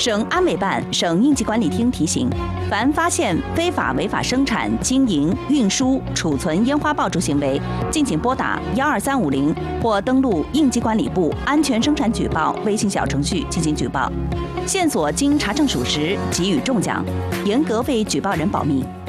省安委办、省应急管理厅提醒：凡发现非法违法生产、经营、运输、储存烟花爆竹行为，敬请拨打12350或登录应急管理部安全生产举报微信小程序进行举报。线索经查证属实，给予重奖，严格为举报人保密。